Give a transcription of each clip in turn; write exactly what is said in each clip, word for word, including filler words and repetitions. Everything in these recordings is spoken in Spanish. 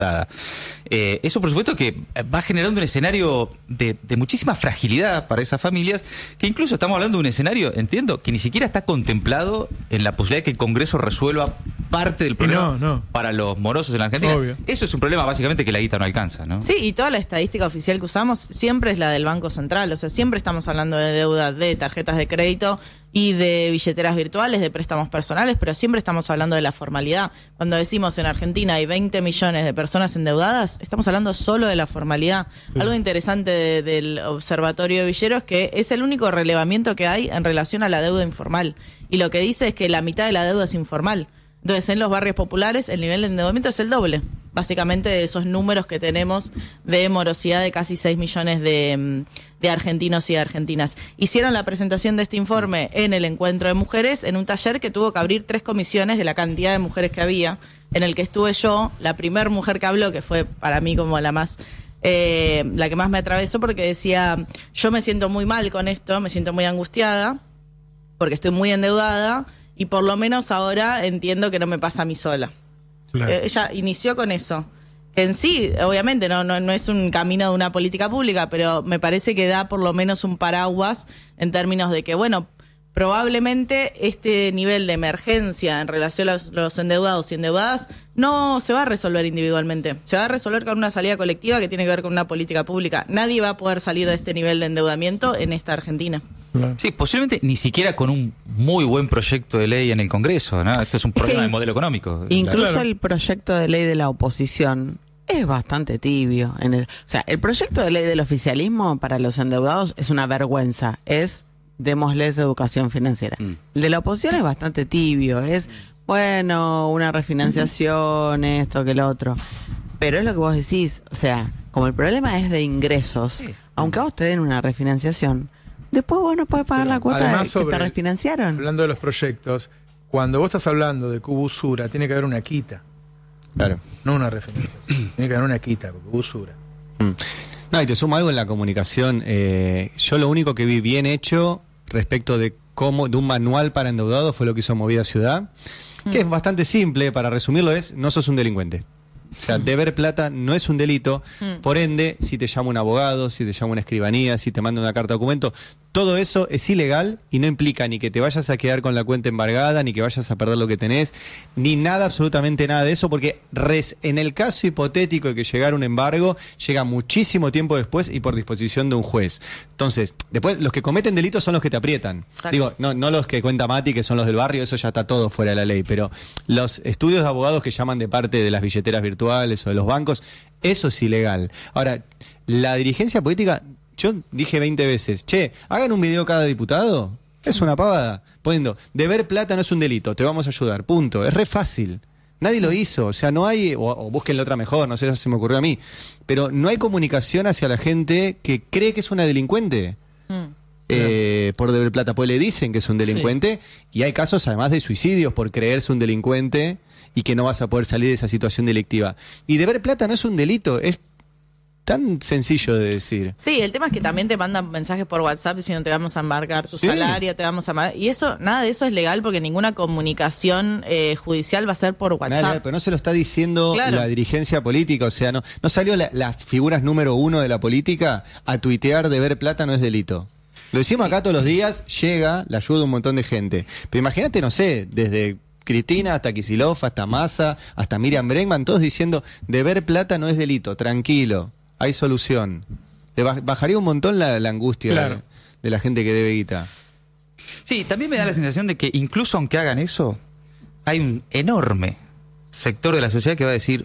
Eh, eso, por supuesto, que va generando un escenario de, de muchísima fragilidad para esas familias, que incluso estamos hablando de un escenario, entiendo, que ni siquiera está contemplado en la posibilidad de que el Congreso resuelva parte del problema no, no. para los morosos en la Argentina. Obvio. Eso es un problema básicamente que la guita no alcanza, ¿no? Sí, y toda la estadística oficial que usamos siempre es la del Banco Central, o sea, siempre estamos hablando de deuda de tarjetas de crédito y de billeteras virtuales, de préstamos personales, pero siempre estamos hablando de la formalidad. Cuando decimos en Argentina hay veinte millones de personas endeudadas, estamos hablando solo de la formalidad. Sí. Algo interesante de, del Observatorio de Villero es que es el único relevamiento que hay en relación a la deuda informal. Y lo que dice es que la mitad de la deuda es informal. Entonces, en los barrios populares el nivel de endeudamiento es el doble, básicamente, de esos números que tenemos de morosidad de casi seis millones de, de argentinos y de argentinas. Hicieron la presentación de este informe en el Encuentro de Mujeres, en un taller que tuvo que abrir tres comisiones de la cantidad de mujeres que había, en el que estuve yo, la primer mujer que habló, que fue para mí como la más... Eh, la que más me atravesó, porque decía, yo me siento muy mal con esto, me siento muy angustiada, porque estoy muy endeudada, y por lo menos ahora entiendo que no me pasa a mí sola. Claro. Eh, ella inició con eso. Que en sí, obviamente, no, no, no es un camino de una política pública, pero me parece que da por lo menos un paraguas en términos de que, bueno, probablemente este nivel de emergencia en relación a los, los endeudados y endeudadas no se va a resolver individualmente. Se va a resolver con una salida colectiva que tiene que ver con una política pública. Nadie va a poder salir de este nivel de endeudamiento en esta Argentina. Sí, posiblemente ni siquiera con un muy buen proyecto de ley en el Congreso, ¿no? Esto es un problema es del modelo económico. Incluso Claro. el proyecto de ley de la oposición es bastante tibio. En el, o sea, el proyecto de ley del oficialismo para los endeudados es una vergüenza. Es démosles educación financiera. Mm. El de la oposición es bastante tibio. Es, bueno, una refinanciación, esto que lo otro. Pero es lo que vos decís. O sea, como el problema es de ingresos, sí. aunque a vos te den una refinanciación, después vos no podés pagar Pero, la cuota de, que te refinanciaron. Hablando de los proyectos, cuando vos estás hablando de Q usura, tiene que haber una quita. Claro. No una refinanciación. Tiene que haber una quita, porque usura. Mm. No, y te sumo algo en la comunicación. Eh, yo lo único que vi bien hecho respecto de cómo, de un manual para endeudados fue lo que hizo Movida Ciudad, mm. que es bastante simple, para resumirlo es, no sos un delincuente. O sea, deber plata no es un delito, mm. por ende, si te llama un abogado, si te llama una escribanía, si te manda una carta de documento, todo eso es ilegal y no implica ni que te vayas a quedar con la cuenta embargada, ni que vayas a perder lo que tenés, ni nada, absolutamente nada de eso, porque res, en el caso hipotético de que llegara un embargo, llega muchísimo tiempo después y por disposición de un juez. Entonces, después, los que cometen delitos son los que te aprietan. Exacto. Digo, no, no los que cuenta Mati, que son los del barrio, eso ya está todo fuera de la ley, pero los estudios de abogados que llaman de parte de las billeteras virtuales o de los bancos, eso es ilegal. Ahora, la dirigencia política... Yo dije veinte veces, che, hagan un video cada diputado. Es una pavada. Poniendo, deber plata no es un delito, te vamos a ayudar, punto. Es re fácil. Nadie lo hizo, o sea, no hay, o, o búsquenle otra mejor, no sé, eso se me ocurrió a mí. Pero no hay comunicación hacia la gente que cree que es una delincuente. Mm. Eh, por deber plata, pues le dicen que es un delincuente, sí. Y hay casos además de suicidios por creerse un delincuente y que no vas a poder salir de esa situación delictiva. Y deber plata no es un delito, es tan sencillo de decir. Sí, el tema es que también te mandan mensajes por WhatsApp diciendo te vamos a embargar tu sí. salario, te vamos a embargar. Y eso, nada de eso es legal porque ninguna comunicación eh, judicial va a ser por WhatsApp. Nada, pero no se lo está diciendo claro. la dirigencia política. O sea, no, no salió la, las figuras número uno de la política a tuitear deber plata no es delito. Lo decimos acá todos los días, llega la ayuda de un montón de gente. Pero imagínate, no sé, desde Cristina hasta Kicillof, hasta Massa, hasta Miriam Bregman, todos diciendo deber plata no es delito, tranquilo. Hay solución. Le bajaría un montón la, la angustia claro. de, de la gente que debe guita. Sí, también me da la sensación de que incluso aunque hagan eso, hay un enorme sector de la sociedad que va a decir...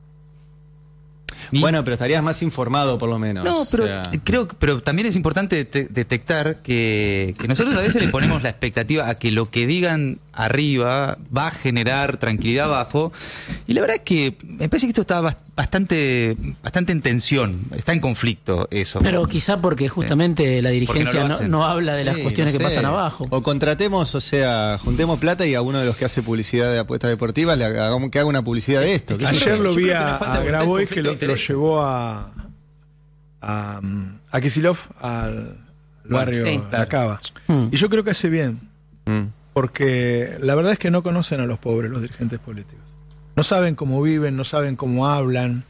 Bueno, pero estarías más informado por lo menos. No, pero o sea... creo pero también es importante de detectar que, que nosotros a veces le ponemos la expectativa a que lo que digan arriba va a generar tranquilidad abajo. Y la verdad es que me parece que esto está bastante bastante en tensión, está en conflicto eso. Pero quizá porque justamente sí. la dirigencia no, no, no habla de las sí, cuestiones no sé. que pasan abajo. O contratemos, o sea, juntemos plata y a uno de los que hace publicidad de apuestas deportivas le hagamos que haga una publicidad de esto. Ayer lo vi a, a Grabois que lo, lo llevó a a, a Kicillof al barrio sí, La Cava. Mm. Y yo creo que hace bien. Mm. Porque la verdad es que no conocen a los pobres los dirigentes políticos. no saben cómo viven, no saben cómo hablan,